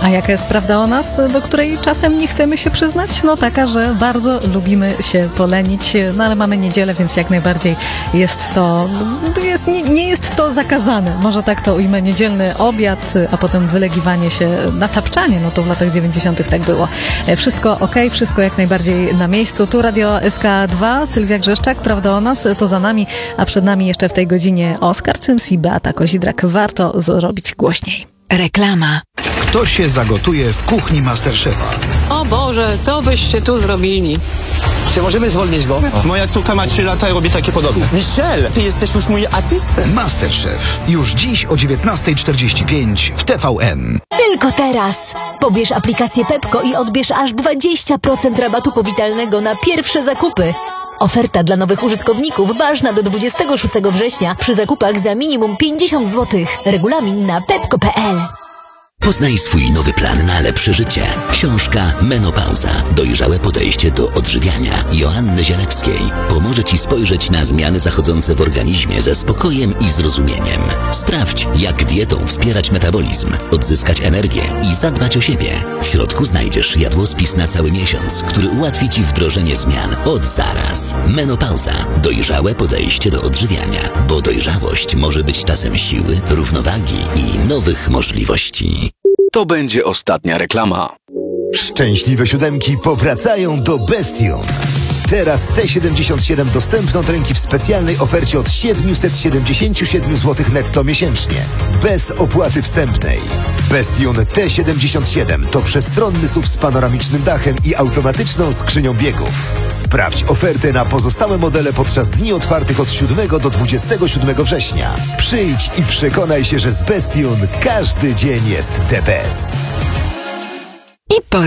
A jaka jest prawda o nas, do której czasem nie chcemy się przyznać? No taka, że bardzo lubimy się polenić, no ale mamy niedzielę, więc jak najbardziej jest to, nie jest to zakazane. Może tak to ujmę, niedzielny obiad, a potem wylegiwanie się na tapczanie, no to w latach 90. tak było. Wszystko okej, wszystko jak najbardziej na miejscu. Tu Radio SK2, Sylwia Grzeszczak, prawda o nas, to za nami, a przed nami jeszcze w tej godzinie Oskar Cyms i Beata Kozidrak. Warto zrobić głośniej. Reklama. Kto się zagotuje w kuchni Masterchefa? O Boże, co byście tu zrobili? Czy możemy zwolnić go? Moja córka ma 3 lata i robi takie podobne. Michel, ty jesteś już mój asystent. Masterchef. Już dziś o 19:45 w TVN. Tylko teraz! Pobierz aplikację Pepko i odbierz aż 20% rabatu powitalnego na pierwsze zakupy. Oferta dla nowych użytkowników ważna do 26 września przy zakupach za minimum 50 zł. Regulamin na pepko.pl. Poznaj swój nowy plan na lepsze życie. Książka Menopauza. Dojrzałe podejście do odżywiania Joanny Zielewskiej pomoże Ci spojrzeć na zmiany zachodzące w organizmie ze spokojem i zrozumieniem. Sprawdź, jak dietą wspierać metabolizm, odzyskać energię i zadbać o siebie. W środku znajdziesz jadłospis na cały miesiąc, który ułatwi Ci wdrożenie zmian od zaraz. Menopauza. Dojrzałe podejście do odżywiania, bo dojrzałość może być czasem siły, równowagi i nowych możliwości. To będzie ostatnia reklama. Szczęśliwe siódemki powracają do Bestion. Teraz T77 dostępny od ręki w specjalnej ofercie od 777 zł netto miesięcznie. Bez opłaty wstępnej. Bestion T77 to przestronny SUV z panoramicznym dachem i automatyczną skrzynią biegów. Sprawdź ofertę na pozostałe modele podczas dni otwartych od 7 do 27 września. Przyjdź i przekonaj się, że z Bestion każdy dzień jest the best.